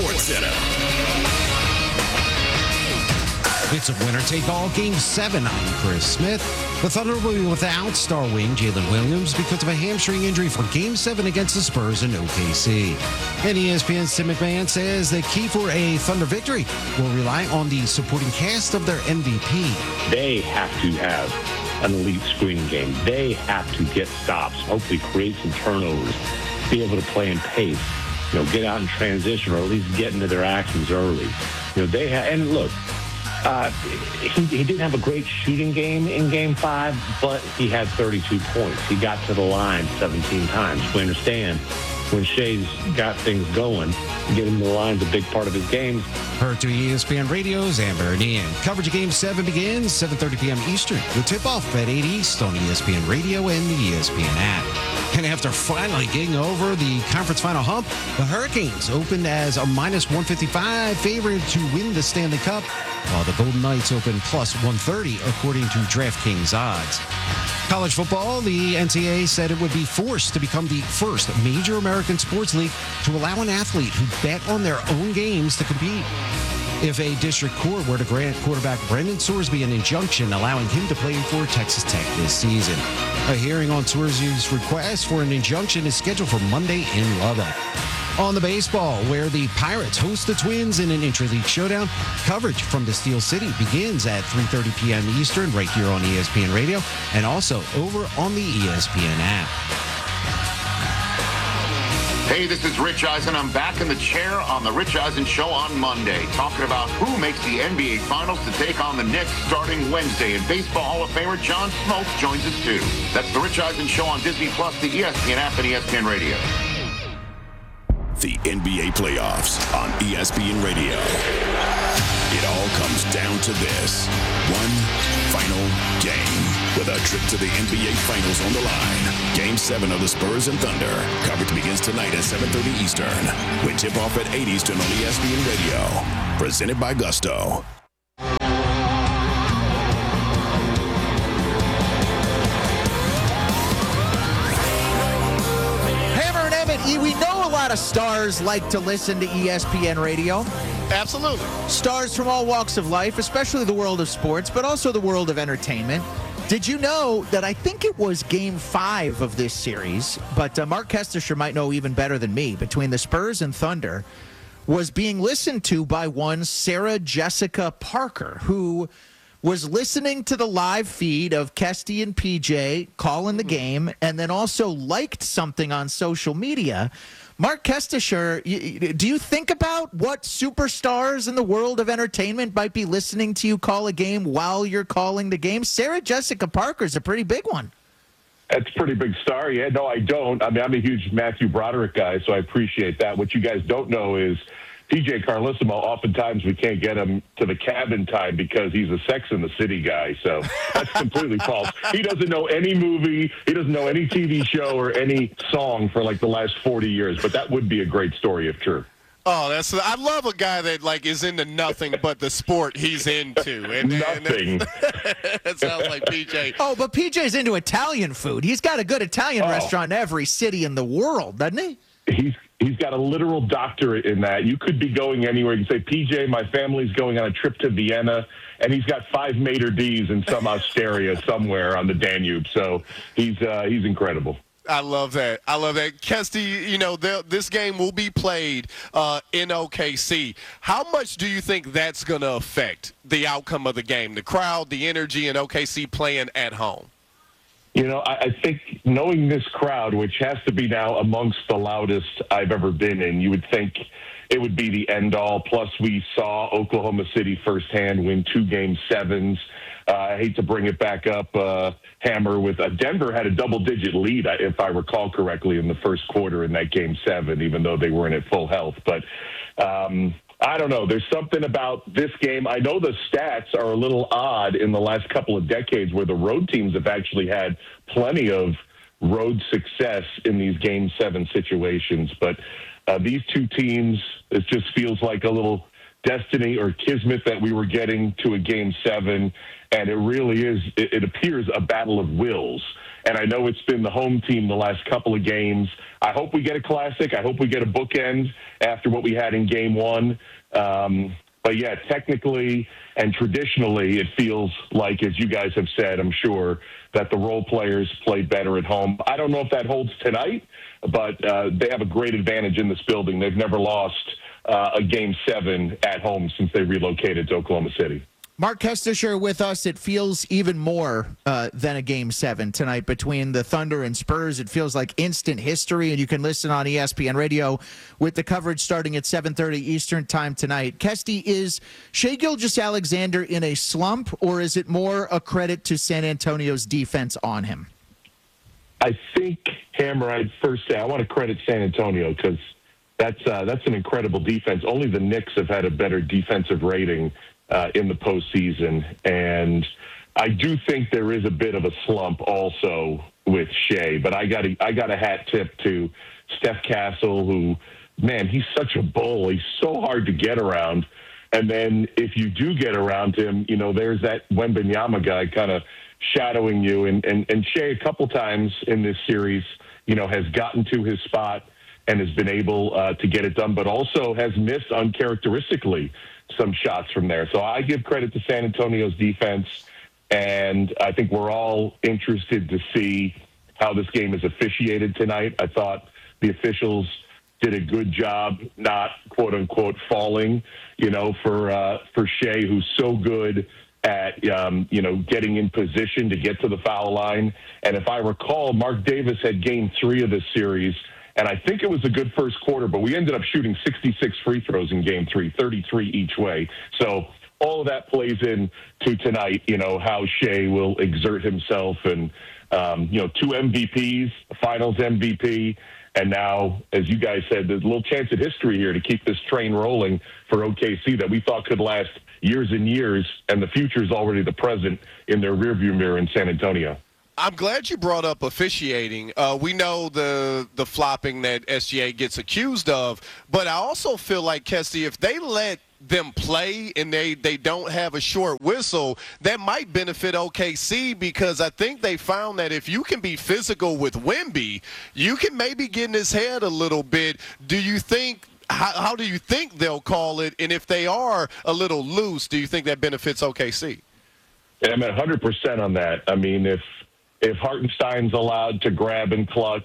SportsCenter. It's a winner-take-all Game 7. I'm Chris Smith. The Thunder will be without star wing Jalen Williams because of a hamstring injury for Game 7 against the Spurs in OKC. And ESPN's Tim McMahon says the key for a Thunder victory will rely on the supporting cast of their MVP. They have to have an elite screening game. They have to get stops, hopefully create some turnovers, be able to play in pace, get out in transition or at least get into their actions early. They have, and look, he didn't have a great shooting game in Game 5, but he had 32 points. He got to the line 17 times. We understand when Shea's got things going, getting to the line is a big part of his game. Heard to ESPN Radio's Amber Nian. Coverage of Game 7 begins 7:30 p.m. Eastern. The tip-off at 8 East on ESPN Radio and the ESPN app. And after finally getting over the conference final hump, the Hurricanes opened as a -155 favorite to win the Stanley Cup, while the Golden Knights opened +130 according to DraftKings odds. College football, the NCAA said it would be forced to become the first major American sports league to allow an athlete who bet on their own games to compete. If a district court were to grant quarterback Brendan Sorsby an injunction allowing him to play for Texas Tech this season. A hearing on Sorsby's request for an injunction is scheduled for Monday in Lubbock. On the baseball, where the Pirates host the Twins in an intra-league showdown, coverage from the Steel City begins at 3:30 p.m. Eastern right here on ESPN Radio and also over on the ESPN app. Hey, this is Rich Eisen. I'm back in the chair on the Rich Eisen Show on Monday, talking about who makes the NBA Finals to take on the Knicks starting Wednesday. And Baseball Hall of Famer John Smoltz joins us too. That's the Rich Eisen Show on Disney+, the ESPN app, and ESPN Radio. The NBA playoffs on ESPN Radio. It all comes down to this. One final game with a trip to the NBA Finals on the line. Game 7 of the Spurs and Thunder. Coverage begins tonight at 7:30 Eastern. With tip-off at 8 Eastern on ESPN Radio. Presented by Gusto. We know a lot of stars like to listen to ESPN Radio. Absolutely. Stars from all walks of life, especially the world of sports, but also the world of entertainment. Did you know that I think it was Game 5 of this series, but Mark Kestisher might know even better than me, between the Spurs and Thunder, was being listened to by one Sarah Jessica Parker, who was listening to the live feed of Kesty and PJ calling the game and then also liked something on social media. Mark Kestisher, do you think about what superstars in the world of entertainment might be listening to you call a game while you're calling the game? Sarah Jessica Parker's a pretty big one. That's a pretty big star. Yeah, no, I don't. I mean, I'm a huge Matthew Broderick guy, so I appreciate that. What you guys don't know is PJ Carlissimo, oftentimes we can't get him to the cabin time because he's a Sex and the City guy. So that's completely false. He doesn't know any movie. He doesn't know any TV show or any song for like the last 40 years. But that would be a great story if true. Oh, I love a guy that like is into nothing but the sport he's into. Nothing. That sounds like PJ. Oh, but PJ's into Italian food. He's got a good Italian restaurant in every city in the world, doesn't he? He's got a literal doctorate in that. You could be going anywhere. You can say, PJ, my family's going on a trip to Vienna, and he's got 5 Mater D's in some Osteria somewhere on the Danube. So he's incredible. I love that. Kesty, this game will be played in OKC. How much do you think that's going to affect the outcome of the game, the crowd, the energy, and OKC playing at home? I think knowing this crowd, which has to be now amongst the loudest I've ever been in, you would think it would be the end-all. Plus, we saw Oklahoma City firsthand win 2 Game 7s. I hate to bring it back up, Hammer, with Denver had a double-digit lead, if I recall correctly, in the first quarter in that Game 7, even though they weren't at full health. But I don't know. There's something about this game. I know the stats are a little odd in the last couple of decades where the road teams have actually had plenty of road success in these Game 7 situations. But these two teams, it just feels like a little destiny or kismet that we were getting to a Game 7, and it really is, it appears, a battle of wills. And I know it's been the home team the last couple of games. I hope we get a classic. I hope we get a bookend after what we had in Game 1. But, yeah, technically and traditionally, it feels like, as you guys have said, I'm sure, that the role players play better at home. I don't know if that holds tonight, but they have a great advantage in this building. They've never lost a Game 7 at home since they relocated to Oklahoma City. Mark Kestisher with us. It feels even more than a Game 7 tonight between the Thunder and Spurs. It feels like instant history, and you can listen on ESPN Radio with the coverage starting at 7:30 Eastern time tonight. Kesty, is Shai Gilgeous-Alexander in a slump, or is it more a credit to San Antonio's defense on him? I think, Hammer, I'd first say I want to credit San Antonio because that's an incredible defense. Only the Knicks have had a better defensive rating in the postseason. And I do think there is a bit of a slump also with Shai, but I got a hat tip to Steph Castle, who, man, he's such a bull. He's so hard to get around. And then if you do get around him, you know, there's that Wembanyama guy kind of shadowing you. And Shai, a couple times in this series, you know, has gotten to his spot and has been able to get it done, but also has missed uncharacteristically some shots from there. So I give credit to San Antonio's defense, and I think we're all interested to see how this game is officiated tonight. I thought the officials did a good job not, quote-unquote, falling, you know, for Shai, who's so good at, you know, getting in position to get to the foul line. And if I recall, Mark Davis had Game 3 of this series, and I think it was a good first quarter, but we ended up shooting 66 free throws in Game 3, 33 each way. So all of that plays in to tonight, you know, how Shai will exert himself. And, you know, 2 MVPs, a finals MVP, and now, as you guys said, there's a little chance at history here to keep this train rolling for OKC that we thought could last years and years, and the future is already the present in their rearview mirror in San Antonio. I'm glad you brought up officiating. We know the flopping that SGA gets accused of, but I also feel like, Kesty, if they let them play and they don't have a short whistle, that might benefit OKC, because I think they found that if you can be physical with Wemby, you can maybe get in his head a little bit. Do you think how do you think they'll call it? And if they are a little loose, do you think that benefits OKC? Yeah, I'm at 100% on that. I mean, if Hartenstein's allowed to grab and clutch,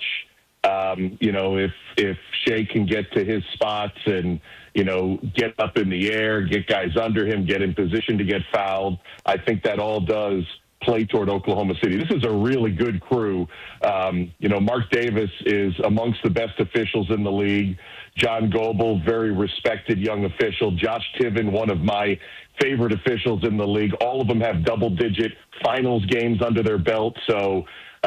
you know, if Shai can get to his spots and, you know, get up in the air, get guys under him, get in position to get fouled, I think that all does play toward Oklahoma City. This is a really good crew. You know, Mark Davis is amongst the best officials in the league. John Goebel, very respected young official. Josh Tiven, one of my favorite officials in the league. All of them have double-digit finals games under their belt. So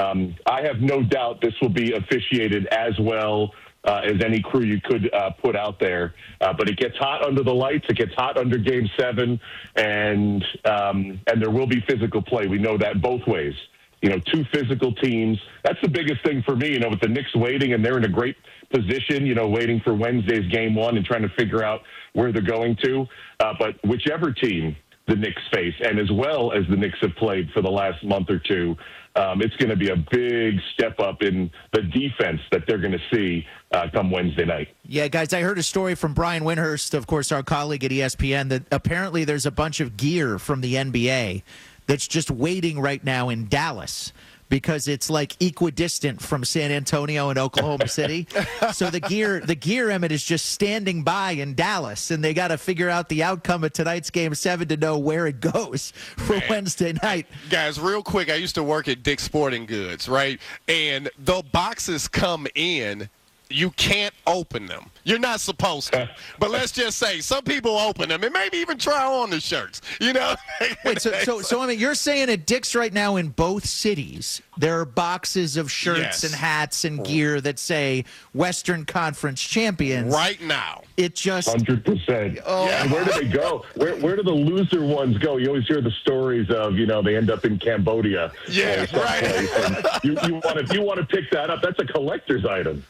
I have no doubt this will be officiated as well as any crew you could put out there. But it gets hot under the lights. It gets hot under Game 7, and there will be physical play. We know that both ways. You know, 2 physical teams. That's the biggest thing for me, you know, with the Knicks waiting, and they're in a great position, you know, waiting for Wednesday's Game 1 and trying to figure out where they're going to. But whichever team the Knicks face, and as well as the Knicks have played for the last month or two, it's going to be a big step up in the defense that they're going to see come Wednesday night. Yeah, guys, I heard a story from Brian Windhurst, of course, our colleague at ESPN, that apparently there's a bunch of gear from the NBA that's just waiting right now in Dallas because it's like equidistant from San Antonio and Oklahoma City. So the gear, Emmett, is just standing by in Dallas, and they got to figure out the outcome of tonight's Game 7 to know where it goes for Wednesday night. Guys, real quick, I used to work at Dick's Sporting Goods, right? And the boxes come in. You can't open them. You're not supposed to. But let's just say some people open them and maybe even try on the shirts, you know? Wait, so I mean, you're saying at Dick's right now in both cities, there are boxes of shirts and hats and gear that say Western Conference champions. Right now. It just 100%. Oh. Yeah. Where do they go? Where do the loser ones go? You always hear the stories of, you know, they end up in Cambodia. Yeah, right. And you want to pick that up. That's a collector's item.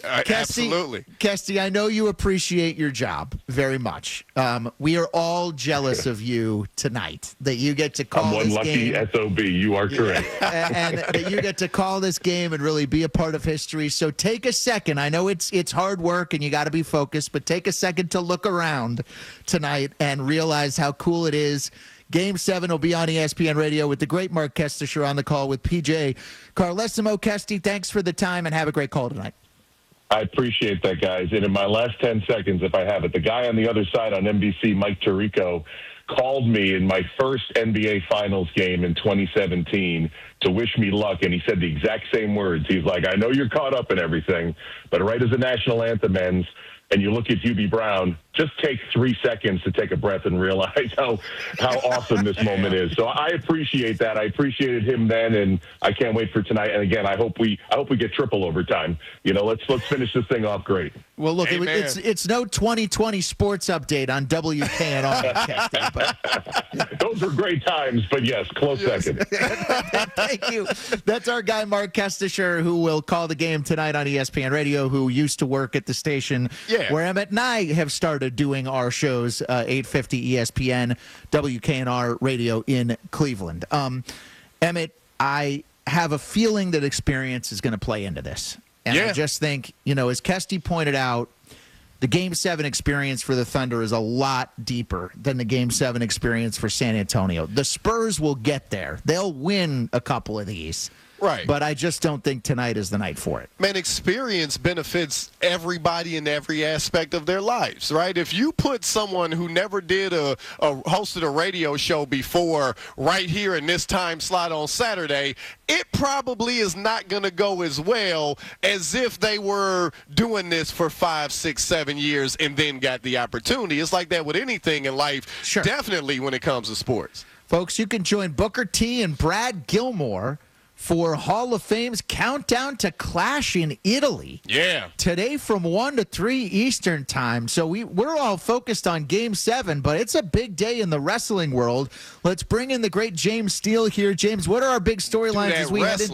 Absolutely. Kesty, I know you appreciate your job very much. We are all jealous of you tonight that you get to call I'm one this lucky game. SOB. You are correct. And that you get to call this game and really be a part of history. So take a second. I know it's hard work and you got to be focused, but take a second to look around tonight and realize how cool it is. Game 7 will be on ESPN Radio with the great Mark Kestisher on the call with PJ Carlesimo. Kesty, thanks for the time and have a great call tonight. I appreciate that, guys. And in my last 10 seconds, if I have it, the guy on the other side on NBC, Mike Tirico, called me in my first NBA Finals game in 2017 to wish me luck, and he said the exact same words. He's like, I know you're caught up in everything, but right as the national anthem ends, and you look at Hubie Brown, just take 3 seconds to take a breath and realize how awesome this moment is. So I appreciate that. I appreciated him then, and I can't wait for tonight. And again, I hope we get triple overtime. Let's finish this thing off great. Well, look, it's no 2020 sports update on WKNR. Kesty, but those were great times, but yes, close second. Thank you. That's our guy, Mark Kestisher, who will call the game tonight on ESPN Radio, who used to work at the station where Emmett and I have started doing our shows, 850 ESPN, WKNR Radio in Cleveland. Emmett, I have a feeling that experience is going to play into this. And I just think, as Kesty pointed out, the Game 7 experience for the Thunder is a lot deeper than the Game 7 experience for San Antonio. The Spurs will get there. They'll win a couple of these. Right. But I just don't think tonight is the night for it. Man, experience benefits everybody in every aspect of their lives, right? If you put someone who never did hosted a radio show before right here in this time slot on Saturday, it probably is not going to go as well as if they were doing this for 5, 6, 7 years and then got the opportunity. It's like that with anything in life, definitely when it comes to sports. Folks, you can join Booker T and Brad Gilmore for Hall of Fame's Countdown to Clash in Italy. Yeah. Today from 1 to 3 Eastern time. So we're all focused on Game 7, but it's a big day in the wrestling world. Let's bring in the great James Steele here. James, what are our big storylines as we head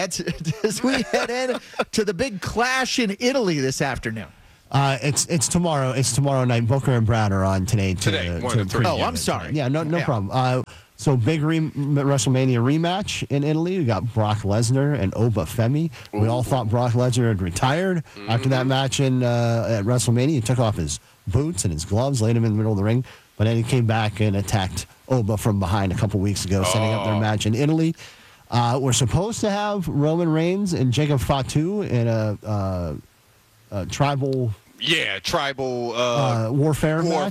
in to the big clash in Italy this afternoon? It's tomorrow. It's tomorrow night. Booker and Brad are on today. 1 to 3. Oh, I'm sorry. Yeah, no problem. So big WrestleMania rematch in Italy. We got Brock Lesnar and Oba Femi. We all thought Brock Lesnar had retired after that match at WrestleMania. He took off his boots and his gloves, laid him in the middle of the ring, but then he came back and attacked Oba from behind a couple weeks ago, setting up their match in Italy. We're supposed to have Roman Reigns and Jacob Fatu in a tribal. Yeah, tribal warfare match.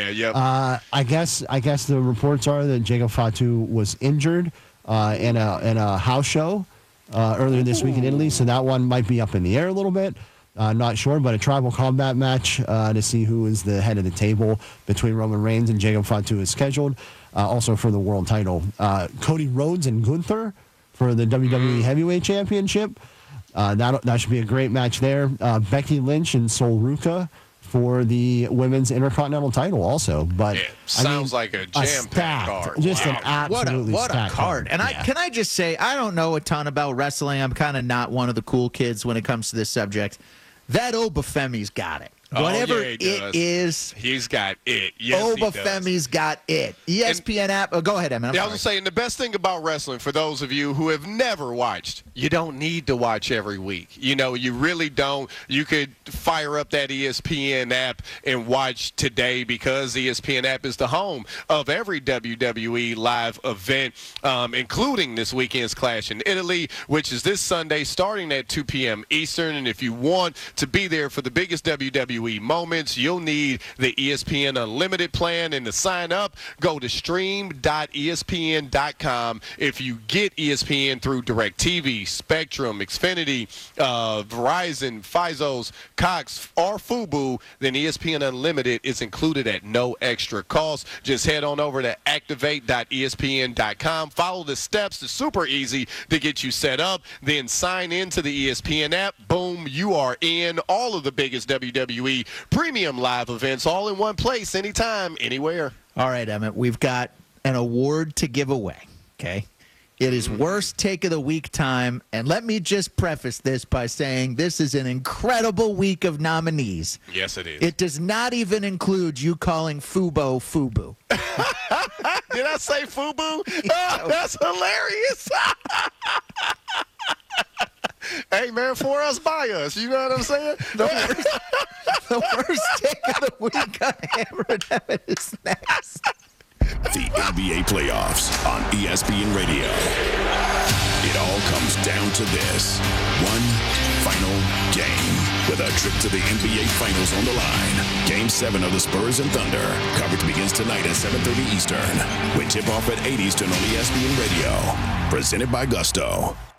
I guess the reports are that Jacob Fatu was injured in a house show earlier this week in Italy, so that one might be up in the air a little bit. Not sure, but a tribal combat match to see who is the head of the table between Roman Reigns and Jacob Fatu is scheduled. Also for the world title, Cody Rhodes and Gunther for the WWE Heavyweight Championship. That should be a great match there. Becky Lynch and Sol Ruca for the women's Intercontinental title also. But sounds like a jam-packed card. Just an absolutely what a card. And yeah. Can I just say, I don't know a ton about wrestling. I'm kind of not one of the cool kids when it comes to this subject. That Oba Femi's got it. Whatever it is, he's got it. Yes, Oba Femi's got it. ESPN app. Oh, go ahead, Emin. I was saying the best thing about wrestling, for those of you who have never watched, you don't need to watch every week. You really don't. You could fire up that ESPN app and watch today, because the ESPN app is the home of every WWE live event, including this weekend's Clash in Italy, which is this Sunday starting at 2 p.m. Eastern. And if you want to be there for the biggest WWE moments, you'll need the ESPN Unlimited plan. And to sign up, go to stream.espn.com. If you get ESPN through DirecTV, Spectrum, Xfinity, Verizon, Fizos, Cox, or Fubo, then ESPN Unlimited is included at no extra cost. Just head on over to activate.espn.com. Follow the steps. It's super easy to get you set up. Then sign into the ESPN app. Boom, you are in. All of the biggest WWE premium live events all in one place, anytime, anywhere. All right, Emmett, we've got an award to give away, okay? It is worst take of the week time. And let me just preface this by saying this is an incredible week of nominees. Yes, it is. It does not even include you calling Fubo Fubu. Did I say Fubu? Oh, that's hilarious. Hey, man, for us, by us. You know what I'm saying? The worst take of the week on Hammer and Evan is next. The NBA playoffs on ESPN Radio. It all comes down to this one final game with a trip to the NBA Finals on the line. Game 7 of the Spurs and Thunder. Coverage begins tonight at 7:30 Eastern. With tip-off at 8 Eastern on ESPN Radio. Presented by Gusto.